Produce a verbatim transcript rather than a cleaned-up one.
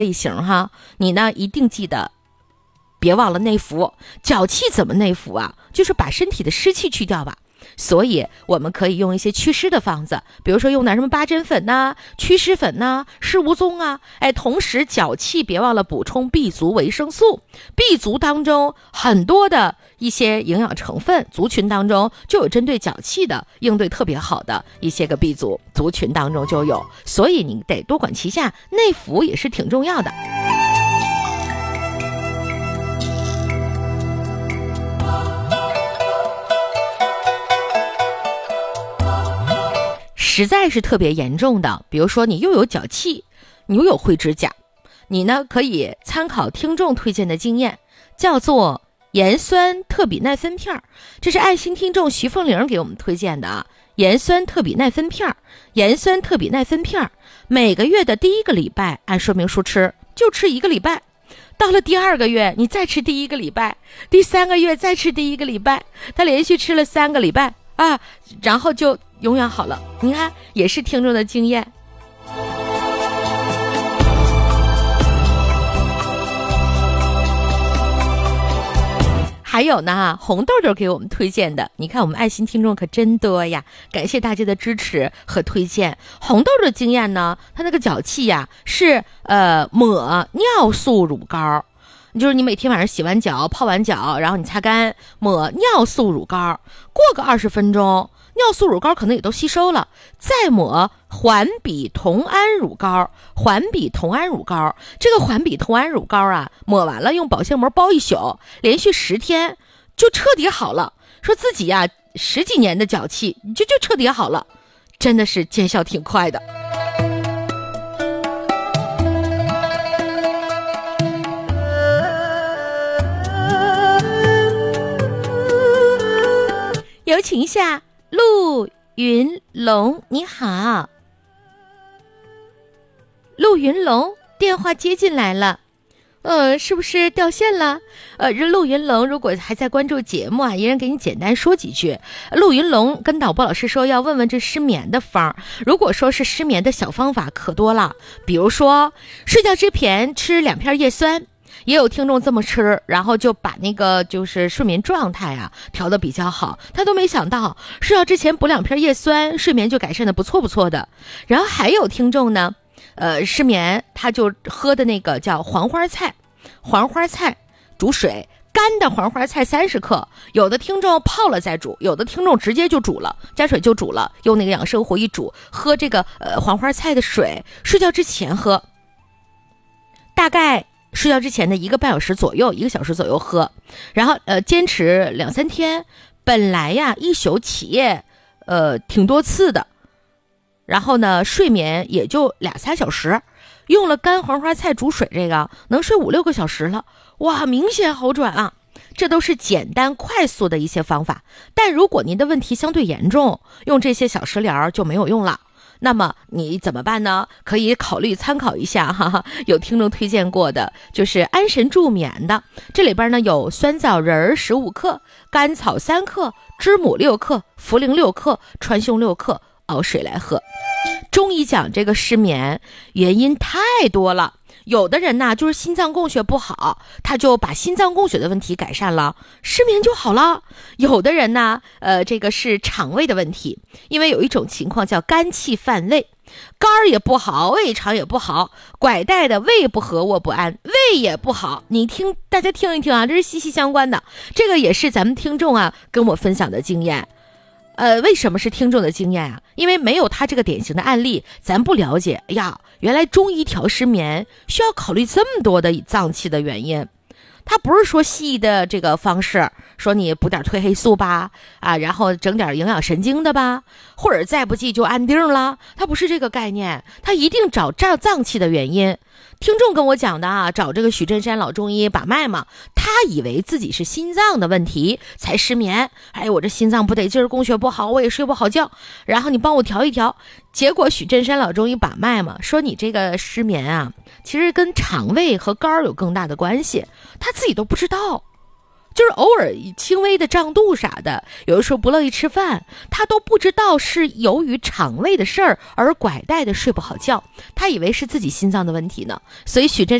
类型哈，你呢一定记得别忘了内服。脚气怎么内服啊？就是把身体的湿气去掉吧。所以我们可以用一些祛湿的方子，比如说用点什么八珍粉呐、祛湿粉呐、湿无踪啊。哎，同时脚气别忘了补充 B 族维生素。B 族当中很多的一些营养成分，族群当中就有针对脚气的应对特别好的一些个 B 族族群当中就有，所以你得多管齐下，内服也是挺重要的。实在是特别严重的，比如说你又有脚气，你又有灰指甲，你呢可以参考听众推荐的经验，叫做盐酸特比奈芬片，这是爱心听众徐凤玲给我们推荐的啊。盐酸特比奈芬片，盐酸特比奈芬片，每个月的第一个礼拜按说明书吃，就吃一个礼拜。到了第二个月你再吃第一个礼拜，第三个月再吃第一个礼拜，他连续吃了三个礼拜啊，然后就永远好了。你看，也是听众的经验。还有呢，红豆豆给我们推荐的，你看我们爱心听众可真多呀，感谢大家的支持和推荐。红豆的经验呢，他那个脚气呀是呃抹尿素乳膏，就是你每天晚上洗完脚泡完脚，然后你擦干，抹尿素乳膏，过个二十分钟尿素乳膏可能也都吸收了，再抹环比酮胺乳膏。环比酮胺乳膏，这个环比酮胺乳膏啊，抹完了用保鲜膜包一宿，连续十天就彻底好了。说自己呀、啊、十几年的脚气就就彻底好了，真的是见效挺快的。有请一下陆云龙，你好。陆云龙电话接进来了，呃，是不是掉线了？呃，陆云龙如果还在关注节目啊，依然给你简单说几句。陆云龙跟导播老师说要问问这失眠的方，如果说是失眠的小方法可多了，比如说睡觉之前吃两片叶酸。也有听众这么吃，然后就把那个就是睡眠状态啊调得比较好，他都没想到睡觉之前补两片叶酸，睡眠就改善的不错不错的。然后还有听众呢呃，失眠他就喝的那个叫黄花菜，黄花菜煮水，干的黄花菜三十克，有的听众泡了再煮，有的听众直接就煮了，加水就煮了，用那个养生壶一煮，喝这个呃黄花菜的水，睡觉之前喝，大概睡觉之前的一个半小时左右，一个小时左右喝，然后呃坚持两三天，本来呀一宿起夜呃挺多次的，然后呢睡眠也就俩仨小时，用了干黄花菜煮水，这个能睡五六个小时了，哇，明显好转啊！这都是简单快速的一些方法，但如果您的问题相对严重，用这些小食疗就没有用了。那么你怎么办呢？可以考虑参考一下哈哈，有听众推荐过的就是安神助眠的，这里边呢有酸枣仁十五克、甘草三克、知母六克、茯苓六克、川芎六克，熬水来喝。中医讲这个失眠原因太多了，有的人呢就是心脏供血不好，他就把心脏供血的问题改善了，失眠就好了。有的人呢呃，这个是肠胃的问题，因为有一种情况叫肝气犯胃，肝儿也不好，胃肠也不好，拐带的胃不和卧不安，胃也不好。你听，大家听一听啊，这是息息相关的，这个也是咱们听众啊跟我分享的经验。呃，为什么是听众的经验啊？因为没有他这个典型的案例，咱不了解。哎呀，原来中医调失眠需要考虑这么多的脏器的原因。它不是说西医的这个方式，说你补点褪黑素吧，啊，然后整点营养神经的吧，或者再不济就安定了。它不是这个概念，它一定找这脏器的原因。听众跟我讲的啊，找这个许振山老中医把脉嘛，他以为自己是心脏的问题才失眠，哎，我这心脏不得劲儿，供血不好，我也睡不好觉，然后你帮我调一调。结果许振山老中医把脉嘛，说你这个失眠啊，其实跟肠胃和肝儿有更大的关系，他自己都不知道。 就是偶尔轻微的胀肚啥的，有的时候不乐意吃饭，他都不知道是由于肠胃的事儿而拐带的睡不好觉，他以为是自己心脏的问题呢。所以许真